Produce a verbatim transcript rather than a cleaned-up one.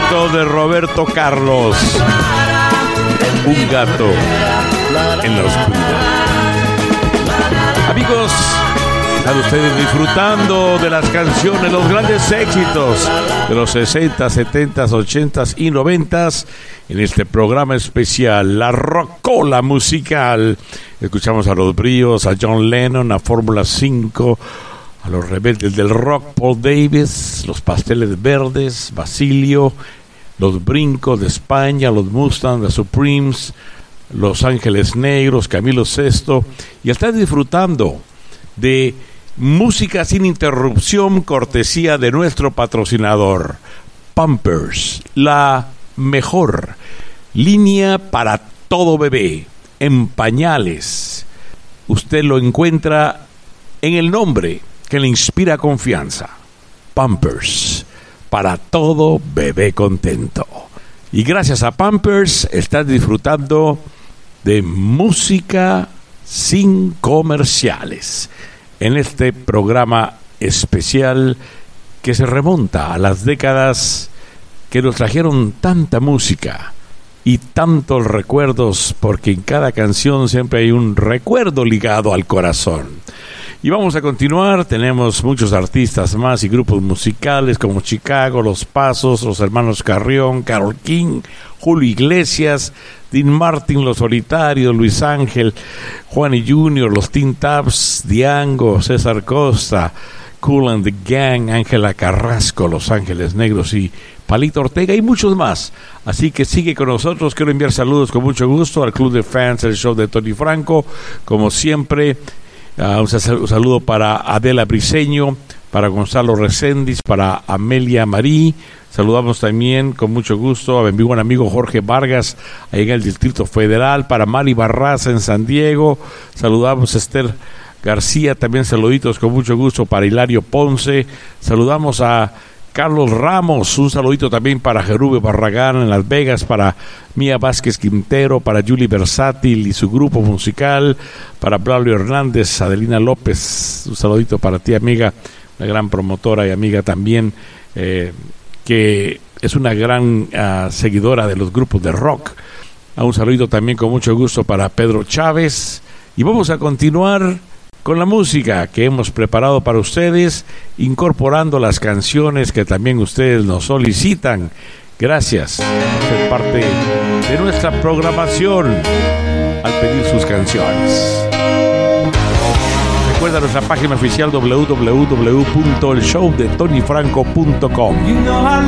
éxito de Roberto Carlos, Un gato en la oscuridad. Amigos, están ustedes disfrutando de las canciones, los grandes éxitos de los sesenta, setenta, ochenta y noventa en este programa especial, La Rocola Musical. Escuchamos a Los Bríos, a John Lennon, a Fórmula cinco, a los Rebeldes del Rock, Paul Davis, los Pasteles Verdes, Basilio, los Brincos de España, los Mustang, los Supremes, Los Ángeles Negros, Camilo Sesto, y están disfrutando de música sin interrupción, cortesía de nuestro patrocinador, Pampers, la mejor línea para todo bebé, en pañales. Usted lo encuentra en el nombre que le inspira confianza, Pampers, para todo bebé contento. Y gracias a Pampers estás disfrutando de música sin comerciales en este programa especial que se remonta a las décadas que nos trajeron tanta música y tantos recuerdos, porque en cada canción siempre hay un recuerdo ligado al corazón. Y vamos a continuar, tenemos muchos artistas más y grupos musicales como Chicago, Los Pasos, Los Hermanos Carrión, Carole King, Julio Iglesias, Dean Martin, Los Solitarios, Luis Ángel, Juani junior, Los Teen Tops, Diango, César Costa, Kool and the Gang, Ángela Carrasco, Los Ángeles Negros y Palito Ortega y muchos más. Así que sigue con nosotros. Quiero enviar saludos con mucho gusto al Club de Fans del Show de Tony Franco, como siempre. Uh, un saludo para Adela Briceño, para Gonzalo Reséndiz, para Amelia Marí. Saludamos también con mucho gusto a mi buen amigo Jorge Vargas, ahí en el Distrito Federal, para Mari Barraza en San Diego. Saludamos a Esther García, también saluditos con mucho gusto para Hilario Ponce. Saludamos a Carlos Ramos, un saludito también para Jerube Barragán en Las Vegas, para Mía Vázquez Quintero, para Julie Versátil y su grupo musical, para Braulio Hernández, Adelina López, un saludito para ti, amiga, una gran promotora y amiga también, eh, que es una gran uh, seguidora de los grupos de rock. Uh, un saludito también con mucho gusto para Pedro Chávez, y vamos a continuar con la música que hemos preparado para ustedes, incorporando las canciones que también ustedes nos solicitan. Gracias por ser parte de nuestra programación al pedir sus canciones. Recuerda nuestra página oficial doble u doble u doble u punto el show de tony franco punto com. You know